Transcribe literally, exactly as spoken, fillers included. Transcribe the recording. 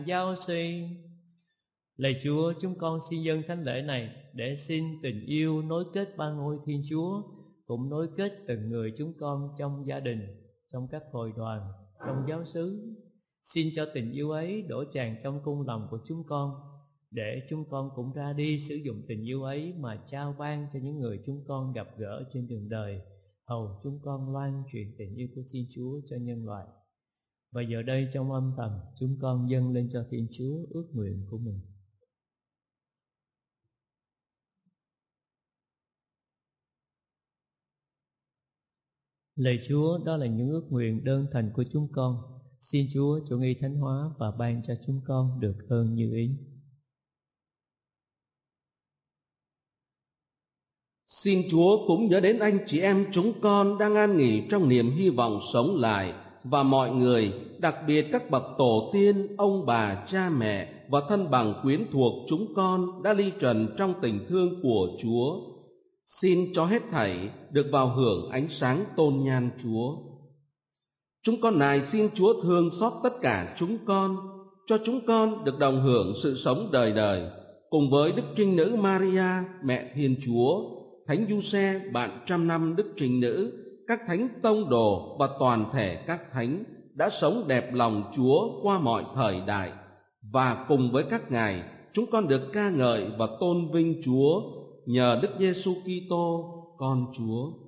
giáo suy. Lạy Chúa, chúng con xin dâng thánh lễ này để xin tình yêu nối kết ba ngôi Thiên Chúa, cũng nối kết từng người chúng con trong gia đình, trong các hội đoàn, trong giáo xứ. Xin cho tình yêu ấy đổ tràn trong cung lòng của chúng con, để chúng con cũng ra đi sử dụng tình yêu ấy mà trao ban cho những người chúng con gặp gỡ trên đường đời, hầu chúng con loan truyền tình yêu của Thiên Chúa cho nhân loại. Và giờ đây trong âm thầm, chúng con dâng lên cho Thiên Chúa ước nguyện của mình. Lạy Chúa, đó là những ước nguyện đơn thành của chúng con. Xin Chúa chủ nghi thánh hóa và ban cho chúng con được hơn như ý. Xin Chúa cũng nhớ đến anh chị em chúng con đang an nghỉ trong niềm hy vọng sống lại, và mọi người, đặc biệt các bậc tổ tiên, ông bà, cha mẹ và thân bằng quyến thuộc chúng con đã ly trần trong tình thương của Chúa. Xin cho hết thảy được vào hưởng ánh sáng tôn nhan Chúa. Chúng con này xin Chúa thương xót tất cả chúng con, cho chúng con được đồng hưởng sự sống đời đời, cùng với Đức Trinh Nữ Maria, Mẹ Thiên Chúa, Thánh Giuse, bạn trăm năm Đức Trinh Nữ, các thánh tông đồ và toàn thể các thánh đã sống đẹp lòng Chúa qua mọi thời đại. Và cùng với các ngài, chúng con được ca ngợi và tôn vinh Chúa nhờ Đức Giêsu Kitô, con Chúa.